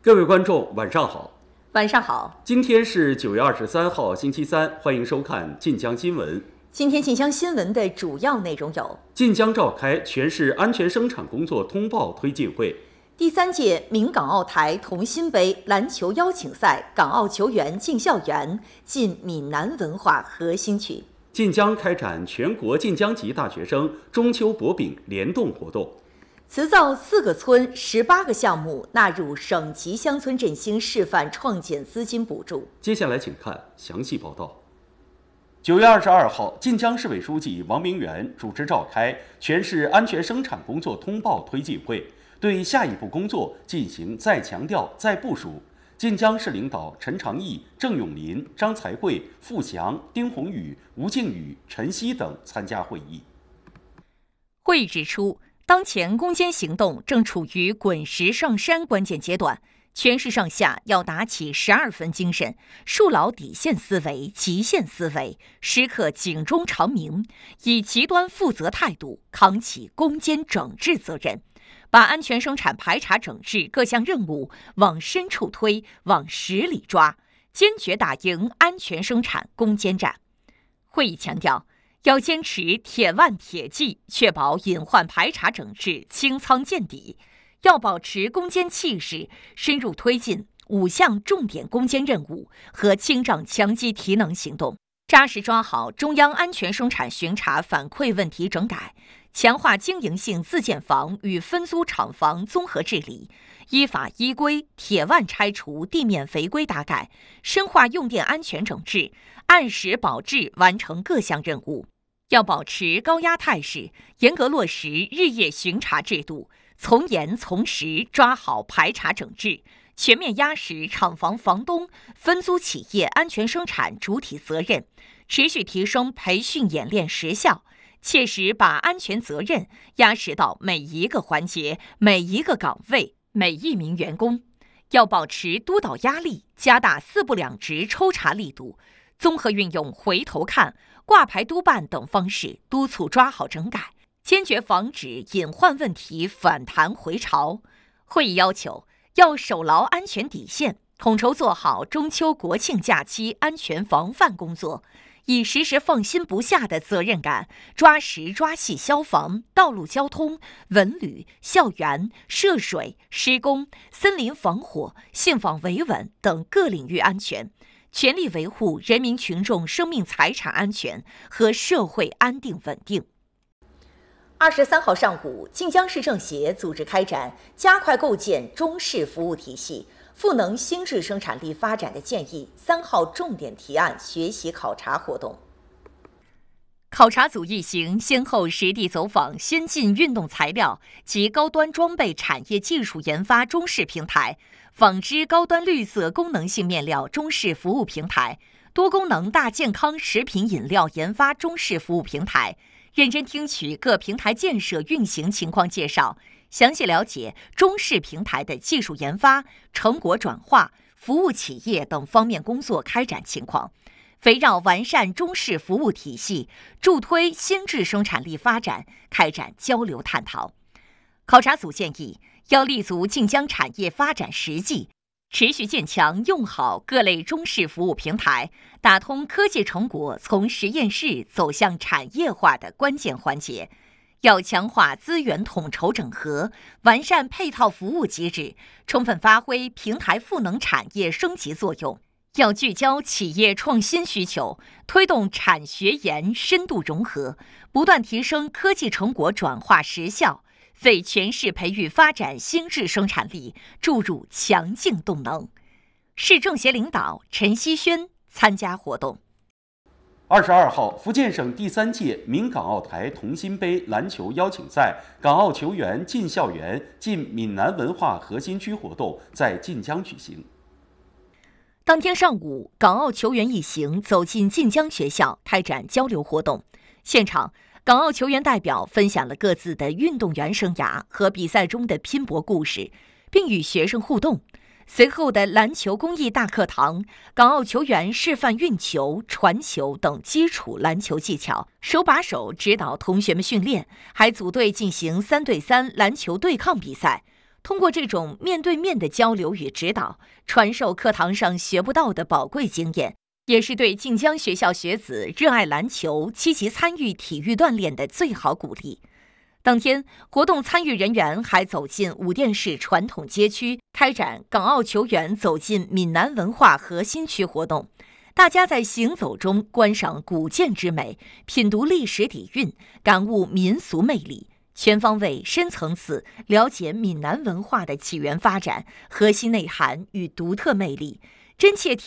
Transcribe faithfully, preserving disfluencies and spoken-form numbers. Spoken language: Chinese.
各位观众，晚上好。 晚上好。 今天是九月二十三号，星期三，欢迎收看晋江新闻。 今天晋江新闻的主要内容有： 晋江召开全市安全生产工作通报推进会； 第三届闽港澳台同心杯篮球邀请赛港澳球员进校园进闽南文化核心区； 晋江开展全国晋江籍大学生中秋博饼联动活动； 磁造四个村十八个项目纳入省级乡村振兴示范创建资金补助。 接下来请看详细报道。九月二十二号，晋江市委书记王明元主持召开全市安全生产工作通报推进会，对下一步工作进行再强调、再部署。晋江市领导陈长义、郑永林、张才贵、付翔、丁宏宇、吴靖宇、陈曦等参加会议。 会议指出，当前攻坚行动正处于滚石上山关键阶段，全市上下要打起十二分精神，树牢底线思维、极限思维，时刻警钟长鸣，以极端负责态度扛起攻坚整治责任，把安全生产排查整治各项任务往深处推，往实里抓，坚决打赢安全生产攻坚战。会议强调，要坚持铁腕铁纪，确保隐患排查整治清仓见底；要保持攻坚气势，深入推进五项重点攻坚任务和清障强击提能行动，扎实抓好中央安全生产巡查反馈问题整改，强化经营性自建房与分租厂房综合治理，依法依规铁腕拆除地面违规大盖，深化用电安全整治，按时保质完成各项任务。要保持高压态势，严格落实日夜巡查制度，从严从实抓好排查整治，全面压实厂房房东、分租企业安全生产主体责任，持续提升培训演练实效，切实把安全责任压实到每一个环节、每一个岗位、每一名员工。要保持督导压力，加大四不两直抽查力度，综合运用回头看、挂牌督办等方式督促抓好整改，坚决防止隐患问题反弹回潮。会议要求，要守牢安全底线，统筹做好中秋国庆假期安全防范工作，以时时放心不下的责任感，抓实抓细消防、道路交通、文旅、校园、涉水、施工、森林防火、信访维稳等各领域安全，全力维护人民群众生命财产安全和社会安定稳定。 二十三号上午，晋江市政协组织开展加快构建中式服务体系、赋能新质生产力发展的建议三号重点提案学习考察活动。 考察组一行先后实地走访先进运动材料及高端装备产业技术研发中式平台、纺织高端绿色功能性面料中式服务平台、多功能大健康食品饮料研发中式服务平台，认真听取各平台建设运行情况介绍，详细了解中式平台的技术研发、成果转化、服务企业等方面工作开展情况，围绕完善中式服务体系、助推新质生产力发展开展交流探讨。考察组建议，要立足晋江产业发展实际，持续建强用好各类中式服务平台，打通科技成果从实验室走向产业化的关键环节。要强化资源统筹整合，完善配套服务机制，充分发挥平台赋能产业升级作用。要聚焦企业创新需求，推动产学研深度融合，不断提升科技成果转化实效，为全市培育发展新质生产力注入强劲动能。市政协领导陈曦轩参加活动。 二十二号，福建省第三届闽港澳台同心杯篮球邀请赛港澳球员进校园进闽南文化核心区活动在晋江举行。 当天上午，港澳球员一行走进晋江学校开展交流活动。现场，港澳球员代表分享了各自的运动员生涯和比赛中的拼搏故事，并与学生互动。随后的篮球公益大课堂，港澳球员示范运球、传球等基础篮球技巧，手把手指导同学们训练，还组队进行三对三篮球对抗比赛。 通过这种面对面的交流与指导，传授课堂上学不到的宝贵经验，也是对晋江学校学子热爱篮球、积极参与体育锻炼的最好鼓励。当天，活动参与人员还走进武店市传统街区，开展港澳球员走进闽南文化核心区活动。大家在行走中观赏古建之美，品读历史底蕴，感悟民俗魅力，全方位、深层次了解闽南文化的起源发展、核心内涵与独特魅力，真切体